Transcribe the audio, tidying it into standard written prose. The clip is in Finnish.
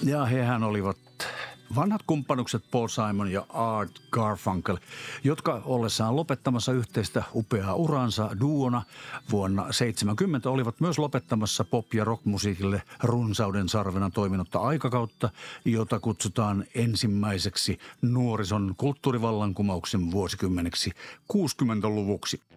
Ja hehän olivat vanhat kumppanukset Paul Simon ja Art Garfunkel, jotka ollessaan lopettamassa yhteistä upeaa uransa duona vuonna 1970 olivat myös lopettamassa pop- ja rockmusiikille runsauden sarvena toiminutta aikakautta, jota kutsutaan ensimmäiseksi nuorison kulttuurivallankumouksen vuosikymmeneksi 60-luvuksi.